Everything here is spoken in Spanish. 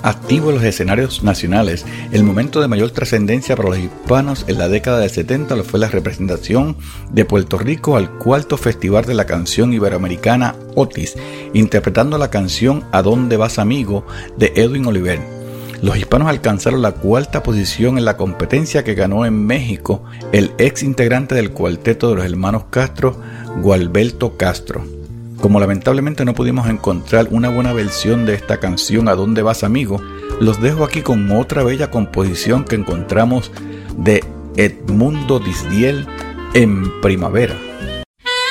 activo en los escenarios nacionales. El momento de mayor trascendencia para los hispanos en la década del 70 lo fue la representación de Puerto Rico al cuarto Festival de la Canción Iberoamericana Otis, interpretando la canción ¿A dónde vas, amigo?, de Edwin Oliver. Los hispanos alcanzaron la cuarta posición en la competencia, que ganó en México el ex integrante del cuarteto de los hermanos Castro, Gualberto Castro. Como lamentablemente no pudimos encontrar una buena versión de esta canción ¿A dónde vas, amigo?, los dejo aquí con otra bella composición que encontramos de Edmundo Disdiel, En primavera.